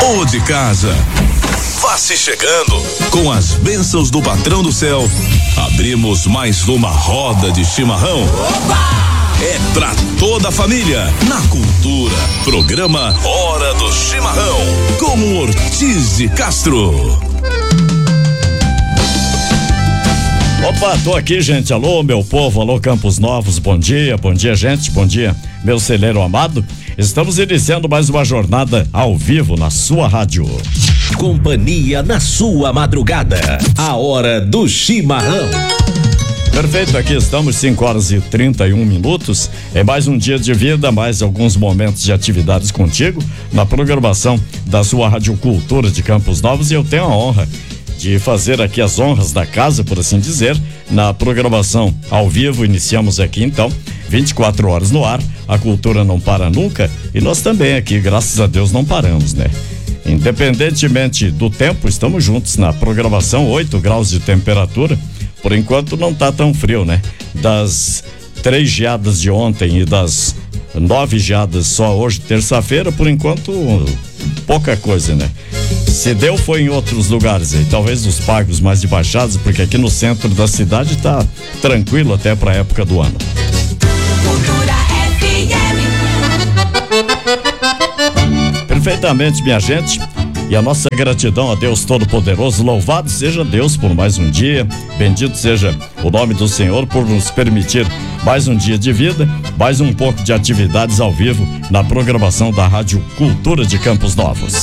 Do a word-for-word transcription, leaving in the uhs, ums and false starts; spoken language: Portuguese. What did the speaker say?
ou de casa. Vá se chegando. Com as bênçãos do patrão do céu, abrimos mais uma roda de chimarrão. Opa! É pra toda a família, na Cultura. Programa Hora do Chimarrão, com Ortiz de Castro. Opa, tô aqui, gente. Alô, meu povo, alô, Campos Novos, bom dia, bom dia, gente, bom dia, meu celeiro amado. Estamos iniciando mais uma jornada ao vivo na sua rádio. Companhia na sua madrugada, a Hora do Chimarrão. Perfeito, aqui estamos, cinco horas e trinta e um minutos. É mais um dia de vida, mais alguns momentos de atividades contigo na programação da sua Rádio Cultura de Campos Novos, e eu tenho a honra de fazer aqui as honras da casa, por assim dizer, na programação ao vivo. Iniciamos aqui então, vinte e quatro horas no ar, a cultura não para nunca, e nós também aqui, graças a Deus, não paramos, né? Independentemente do tempo, estamos juntos na programação, oito graus de temperatura. Por enquanto não tá tão frio, né? Das três geadas de ontem e das nove geadas só hoje, terça-feira, por enquanto, pouca coisa, né? Se deu, foi em outros lugares aí, talvez nos pagos mais de baixados, porque aqui no centro da cidade tá tranquilo até pra época do ano. Cultura F M. Perfeitamente, minha gente. E a nossa gratidão a Deus Todo-Poderoso. Louvado seja Deus por mais um dia. Bendito seja o nome do Senhor por nos permitir mais um dia de vida, mais um pouco de atividades ao vivo na programação da Rádio Cultura de Campos Novos.